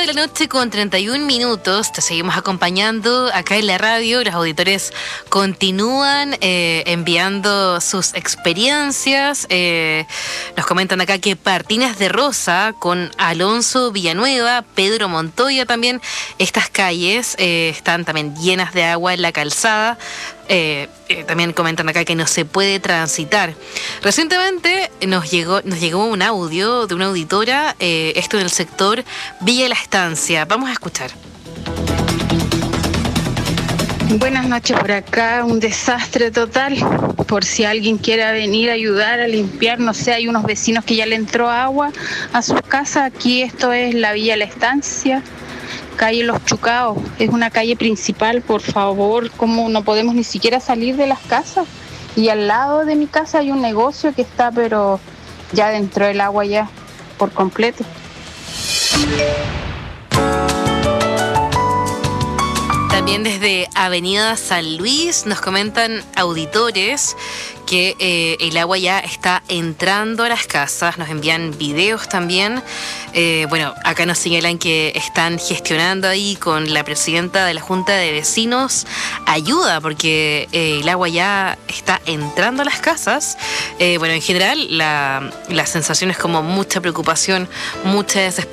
la noche con 31 minutos. Te seguimos acompañando acá en la radio. Los auditores continúan enviando sus experiencias. Nos comentan acá que Martínez de Rosa con Alonso Villanueva, Pedro Montoya también. Estas calles están también llenas de agua en la calzada. También comentan acá que no se puede transitar. Recientemente nos llegó un audio de una auditora, esto en el sector Villa La Estancia. Vamos a escuchar. Buenas noches, por acá un desastre total. Por si alguien quiera venir a ayudar a limpiar, no sé, hay unos vecinos que ya le entró agua a sus casas. Aquí esto es la Villa La Estancia, calle Los Chucaos, es una calle principal. Por favor, ¿cómo no podemos ni siquiera salir de las casas? Y al lado de mi casa hay un negocio que está, pero ya dentro del agua ya, por completo. También desde Avenida San Luis nos comentan auditores que el agua ya está entrando a las casas. Nos envían videos también. Bueno, acá nos señalan que están gestionando ahí con la presidenta de la Junta de Vecinos ayuda, porque el agua ya está entrando a las casas. Bueno, en general la sensación es como mucha preocupación, mucha desesperación